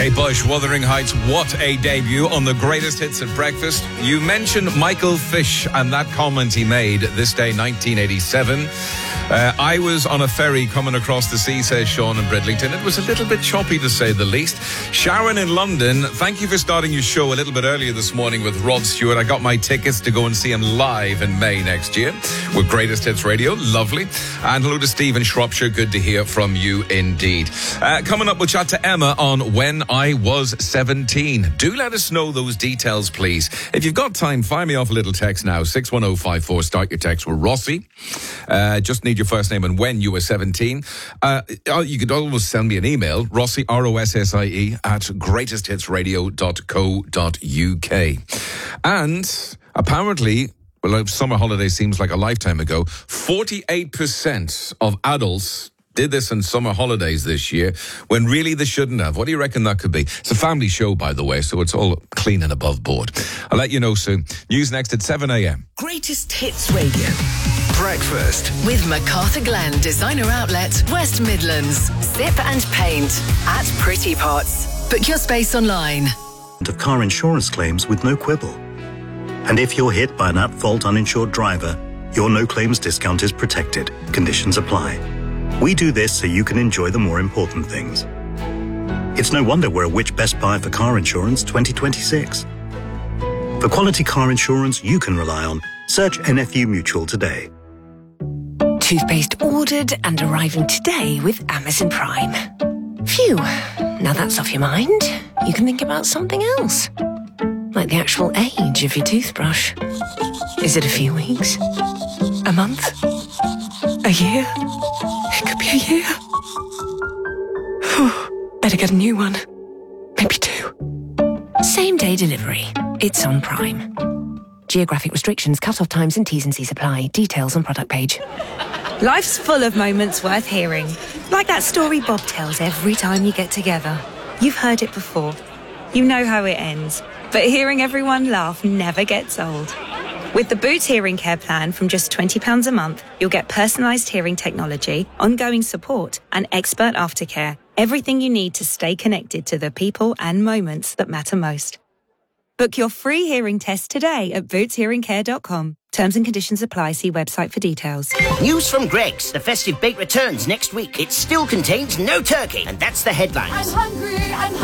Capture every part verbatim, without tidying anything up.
Kate Bush, Wuthering Heights, what a debut on the greatest hits at breakfast. You mentioned Michael Fish and that comment he made this day, nineteen eighty-seven. Uh, I was on a ferry coming across the sea, says Sean in Bridlington. It was a little bit choppy, to say the least. Sharon in London, thank you for starting your show a little bit earlier this morning with Rod Stewart. I got my tickets to go and see him live in May next year with Greatest Hits Radio. Lovely. And hello to Steve in Shropshire. Good to hear from you indeed. Uh, coming up, we'll chat to Emma on When I Was seventeen. Do let us know those details, please. If you've got time, fire me off a little text now. six one oh five four. Start your text with Rossi. Uh, just need your first name and when you were seventeen. Uh, you could always send me an email, Rossi, R O S S I E, at greatest hits radio dot co dot U K. And apparently, well, summer holiday seems like a lifetime ago, forty-eight percent of adults did this in summer holidays this year when really they shouldn't have. What do you reckon that could be? It's a family show, by the way, so it's all clean and above board. I'll let you know soon. News next at seven a.m. Greatest Hits Radio. Breakfast with MacArthur Glen Designer Outlet, West Midlands. Sip and paint at Pretty Pots. Book your space online. Of car insurance claims with no quibble. And if you're hit by an at-fault uninsured driver, your no-claims discount is protected. Conditions apply. We do this so you can enjoy the more important things. It's no wonder we're a Which Best Buy for Car Insurance twenty twenty-six. For quality car insurance you can rely on, search N F U Mutual today. Toothpaste ordered and arriving today with Amazon Prime. Phew, now that's off your mind. You can think about something else. Like the actual age of your toothbrush. Is it a few weeks? A month? A year? It could be a year. Whew, better get a new one. Maybe two. Same day delivery. It's on Prime. Geographic restrictions, cut-off times and T's and C's apply. Details on product page. Life's full of moments worth hearing. Like that story Bob tells every time you get together. You've heard it before. You know how it ends. But hearing everyone laugh never gets old. With the Boots Hearing Care plan from just twenty pounds a month, you'll get personalised hearing technology, ongoing support and expert aftercare. Everything you need to stay connected to the people and moments that matter most. Book your free hearing test today at boots hearing care dot com. Terms and conditions apply. See website for details. News from Greggs. The festive bake returns next week. It still contains no turkey, and that's the headlines. I'm hungry, I'm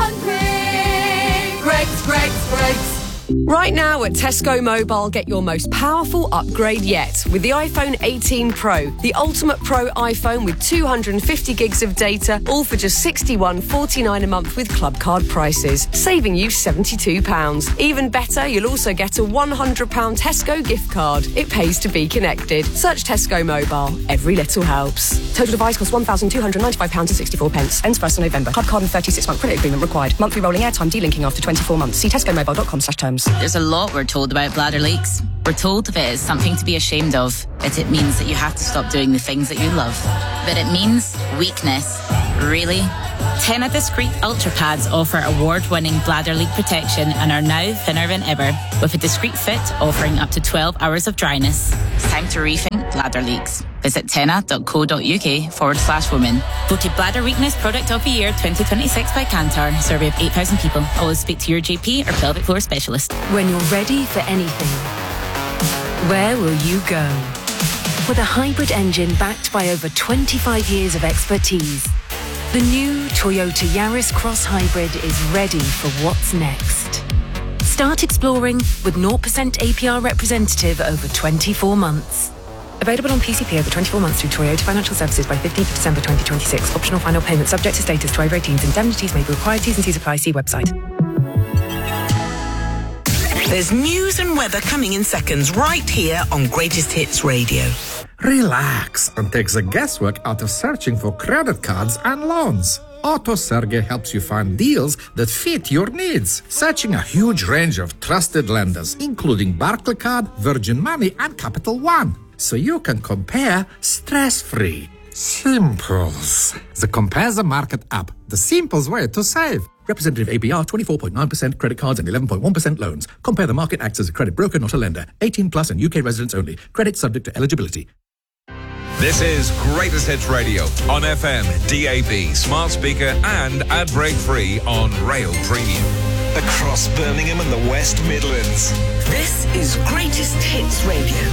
hungry. Greggs, Greggs, Greggs. Right now at Tesco Mobile, get your most powerful upgrade yet with the iPhone eighteen Pro, the ultimate Pro iPhone with two hundred fifty gigs of data, all for just sixty-one forty-nine a month with club card prices, saving you seventy-two pounds. Even better, you'll also get a one hundred pounds Tesco gift card. It pays to be connected. Search Tesco Mobile. Every little helps. Total device costs one thousand two hundred ninety-five pounds sixty-four. Ends first of November. Club card and thirty-six month credit agreement required. Monthly rolling airtime delinking after twenty-four months. See tesco mobile dot com slash terms. There's a lot we're told about bladder leaks. We're told that it is something to be ashamed of, that it means that you have to stop doing the things that you love. But it means weakness. Really? Tena Discreet Ultra Pads offer award-winning bladder leak protection and are now thinner than ever, with a discreet fit offering up to twelve hours of dryness. It's time to rethink bladder leaks. Visit tena dot co dot uk forward slash women. Voted Bladder Weakness Product of the Year twenty twenty-six by Kantar. Survey of eight thousand people. Always speak to your G P or pelvic floor specialist. When you're ready for anything, where will you go? With a hybrid engine backed by over twenty-five years of expertise, the new Toyota Yaris Cross Hybrid is ready for what's next. Start exploring with zero percent A P R representative over twenty-four months. Available on P C P over twenty-four months through Toyota Financial Services by fifteenth of December twenty twenty-six. Optional final payment subject to status to over eighteens. Indemnities may be required. T's and C's apply. See website. There's news and weather coming in seconds right here on Greatest Hits Radio. Relax and take the guesswork out of searching for credit cards and loans. AutoSerge helps you find deals that fit your needs, searching a huge range of trusted lenders, including Barclaycard, Virgin Money, and Capital One, so you can compare stress-free. Simples. The Compare the Market app, the simplest way to save. Representative A P R twenty-four point nine percent credit cards and eleven point one percent loans. Compare the Market acts as a credit broker, not a lender. eighteen plus and U K residents only. Credit subject to eligibility. This is Greatest Hits Radio on F M, D A B, smart speaker and ad break free on Rail Premium. Across Birmingham and the West Midlands. This is Greatest Hits Radio.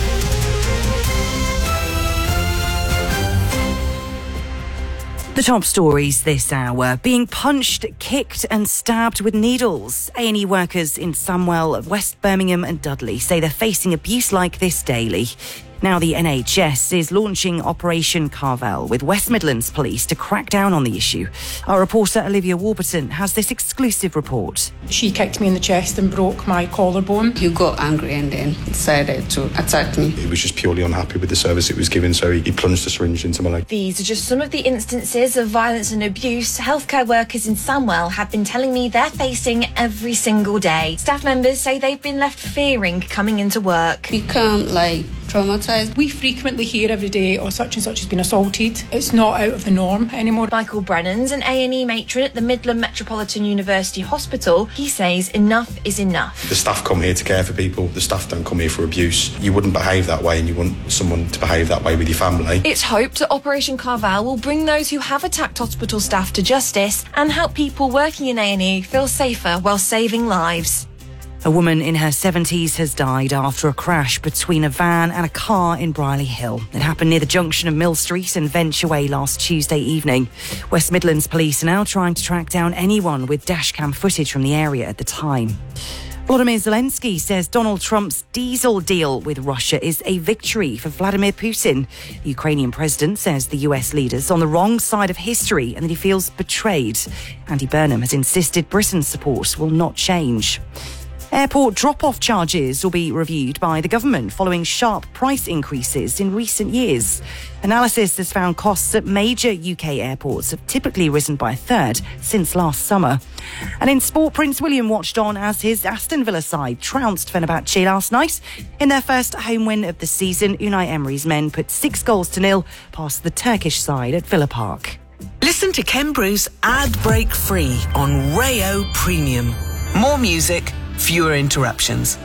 The top stories this hour. Being punched, kicked and stabbed with needles. A and E workers in Samwell, West Birmingham and Dudley say they're facing abuse like this daily. Now the N H S is launching Operation Carvel with West Midlands Police to crack down on the issue. Our reporter Olivia Warburton has this exclusive report. She kicked me in the chest and broke my collarbone. He got angry and then decided to attack me. He was just purely unhappy with the service it was given, so he, he plunged a syringe into my leg. These are just some of the instances of violence and abuse healthcare workers in Samwell have been telling me they're facing every single day. Staff members say they've been left fearing coming into work. Become like traumatized. We frequently hear every day, oh, such and such has been assaulted. It's not out of the norm anymore. Michael Brennan's an A and E matron at the Midland Metropolitan University Hospital. He says enough is enough. The staff come here to care for people. The staff don't come here for abuse. You wouldn't behave that way and you want someone to behave that way with your family. It's hoped that Operation Carvel will bring those who have attacked hospital staff to justice and help people working in A and E feel safer while saving lives. A woman in her seventies has died after a crash between a van and a car in Brierley Hill. It happened near the junction of Mill Street and Venture Way last Tuesday evening. West Midlands Police are now trying to track down anyone with dashcam footage from the area at the time. Volodymyr Zelensky says Donald Trump's diesel deal with Russia is a victory for Vladimir Putin. The Ukrainian president says the U S leader's on the wrong side of history and that he feels betrayed. Andy Burnham has insisted Britain's support will not change. Airport drop-off charges will be reviewed by the government following sharp price increases in recent years. Analysis has found costs at major U K airports have typically risen by a third since last summer. And in sport, Prince William watched on as his Aston Villa side trounced Fenerbahce last night. In their first home win of the season, Unai Emery's men put six goals to nil past the Turkish side at Villa Park. Listen to Ken Bruce ad break free on Rayo Premium. More music, fewer interruptions.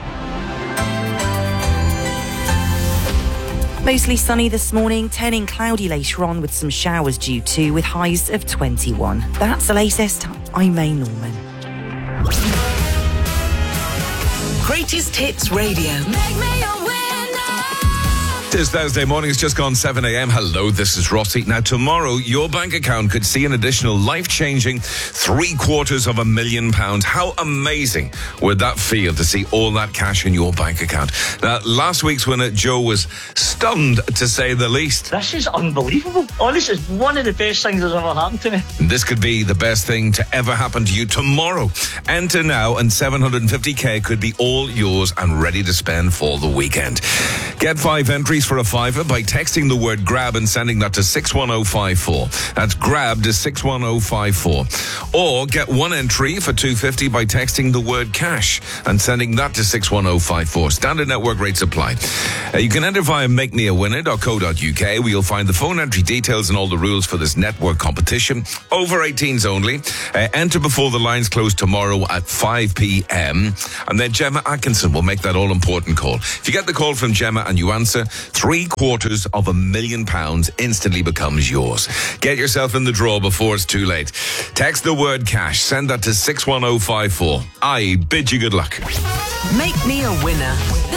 Mostly sunny this morning, turning cloudy later on with some showers due to, with highs of twenty-one. That's the latest. I'm May Norman. Greatest Hits Radio. Make me a winner. It is Thursday morning. It's just gone seven a.m. Hello, this is Rossi. Now, tomorrow, your bank account could see an additional life-changing three quarters of a million pounds. How amazing would that feel to see all that cash in your bank account? Now, last week's winner, Joe, was stunned, to say the least. This is unbelievable. Oh, this is one of the best things that's ever happened to me. This could be the best thing to ever happen to you tomorrow. Enter now, and seven hundred fifty k could be all yours and ready to spend for the weekend. Get five entries for a fiver by texting the word grab and sending that to six one oh five four. That's grab to six one oh five four. Or get one entry for two hundred fifty by texting the word cash and sending that to six one oh five four. Standard network rates apply. Uh, you can enter via make me a winner dot co dot uk, where you'll find the phone entry details and all the rules for this network competition. Over eighteens only. Uh, enter before the lines close tomorrow at five p.m. And then Gemma Atkinson will make that all-important call. If you get the call from Gemma and you answer, three quarters of a million pounds instantly becomes yours. Get yourself in the draw before it's too late. Text the word cash. Send that to six one oh five four. I bid you good luck. Make me a winner.